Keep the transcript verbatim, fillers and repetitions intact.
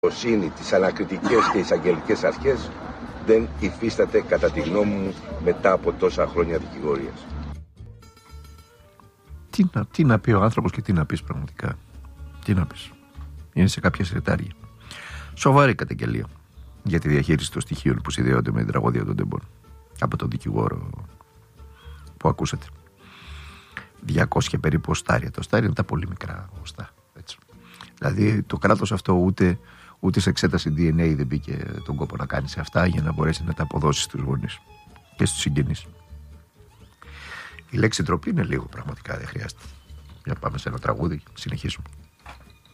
δικαιοσύνη, τις ανακριτικές και εισαγγελικές αρχές δεν υφίσταται κατά τη γνώμη μου μετά από τόσα χρόνια δικηγορίας. Τι να, τι να πει ο άνθρωπος και τι να πεις πραγματικά. Τι να πεις. Είναι σε κάποια συρτάρια. Σοβαρή καταγγελία για τη διαχείριση των στοιχείων που συνδέονται με την τραγωδία των Τεμπών από τον δικηγόρο που ακούσατε. διακόσια περίπου οστάρια. Το οστάρι είναι τα πολύ μικρά οστά. Έτσι. Δηλαδή το κράτος αυτό ούτε, ούτε σε εξέταση ντι εν έι δεν μπήκε τον κόπο να κάνει σε αυτά για να μπορέσει να τα αποδώσει στους γονείς και στους συγγενείς. Η λέξη ντροπή είναι λίγο πραγματικά, δεν χρειάζεται. Για πάμε σε ένα τραγούδι, συνεχίσουμε.